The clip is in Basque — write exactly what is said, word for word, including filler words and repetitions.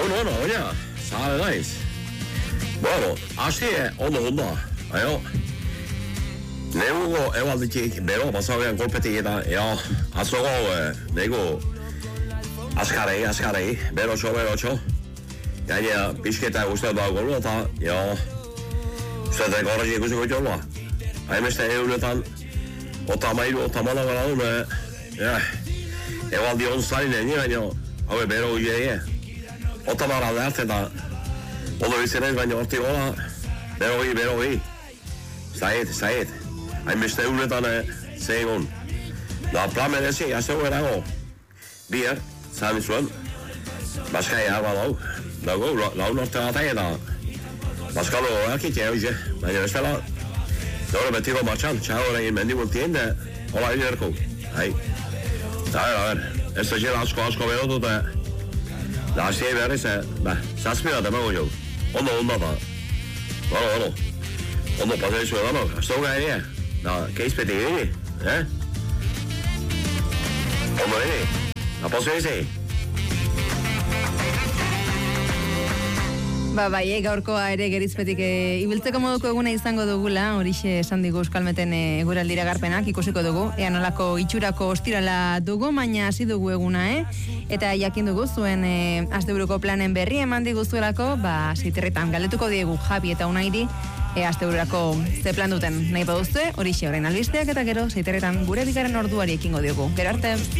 Bueno, bueno, oina, zahale naiz. Bueno, hasi ondo ondo, aio. Negugo ebalditik, bero, pasabean golpetik eta, ja, atzogo, nego, askarei, askarei, bero txo, bero txo. Gainea, pixketa guztiak da golu eta, ja, ustetek horrezi ikusiko txolua. Haimeste eunetan, ota mairu, ota mala gara dune, ja, ebaldi onzari neni, baina, hau bero uiei, ota mara da hartzen da, ondo bizenez, baina horti gola, bero hi, bero hi. Zait, zait, haimeste eunetan, zein da, plan merezi, aztego erago, bier, zan zuen, Baskai arba dau, dago, lau norte bat eta Baskalo erkitea hoize, baina ez dela, gaur betiko martxan, txago egin mendigultien, de, hola egin erko, hai. A ver, a ver, ez da zela asko asko behotu, da, da hasi berriz, ba, zazpi bat emago jo, ondo, ondo, da, bueno, bueno, ondo pasai zuen dano, ez dugu gai, da, keizpetik egin, eh? Ondo egin, da poso egin, Ba, bai, eh, gaurkoa ere gerizpetik e, ibiltzeko moduko eguna izango dugula, horixe esan digu Euskalmeten eguraldira garpenak ikusiko dugu, ea nolako itxurako ostirala dugu, baina hasi dugu eguna, eh? Eta jakin dugu zuen e, asteburuko planen berri eman diguzuelako, ba, seiterretan galdetuko diegu Javi eta Unairi, e, astebururako ze plan duten nahi baduzue, horixe orain albisteak eta gero seiterretan gure bigaren orduari ekingo diogu. Gero arte!